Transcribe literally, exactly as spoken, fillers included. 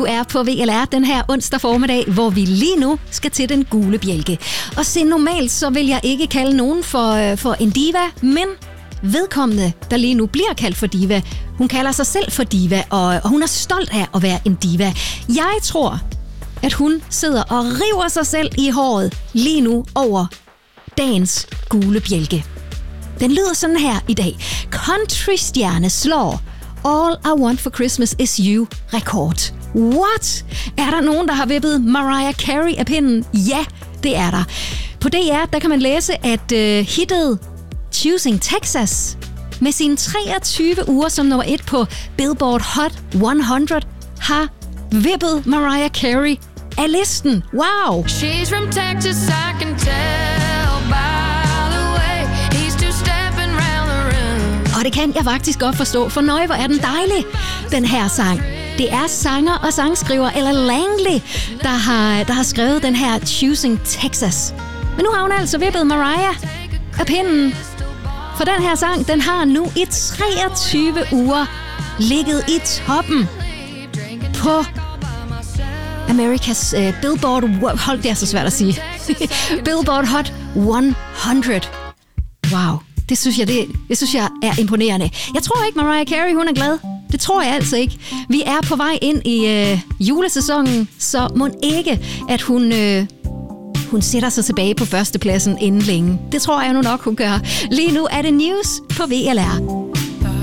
Du er på V L R den her onsdag formiddag, hvor vi lige nu skal til den gule bjælke. Og se, normalt så vil jeg ikke kalde nogen for, for en diva, men vedkommende, der lige nu bliver kaldt for diva, hun kalder sig selv for diva, og, og hun er stolt af at være en diva. Jeg tror, at hun sidder og river sig selv i håret lige nu over dagens gule bjælke. Den lyder sådan her i dag. Countrystjerne slår All I Want for Christmas Is You rekord. What? Er der nogen, der har vippet Mariah Carey af pinden? Ja, det er der. På D R, der kan man læse, at uh, hittet Choosing Texas med sine treogtyve uger som nummer et på Billboard Hot hundrede har vippet Mariah Carey af listen. Wow! She's from Texas, I can tell by the way he's two-stepping round the room. Og det kan jeg faktisk godt forstå, for nøj, hvor er den dejlig, den her sang. Det er sanger og sangskriver Ella Langley, der har, der har skrevet den her Choosing Texas. Men nu har hun altså vippet Mariah af pinden. For den her sang, den har nu i treogtyve uger ligget i toppen på Amerikas uh, Billboard... Hold, det er så svært at sige. Billboard Hot hundrede. Wow, det synes jeg, det, det synes jeg er imponerende. Jeg tror ikke, Mariah Carey, hun er glad. Det tror jeg altså ikke. Vi er på vej ind i øh, julesæsonen, så må ikke, at hun... Øh, Hun sætter sig tilbage på førstepladsen inden længe. Det tror jeg nu nok, hun gør. Lige nu er det news på V L R.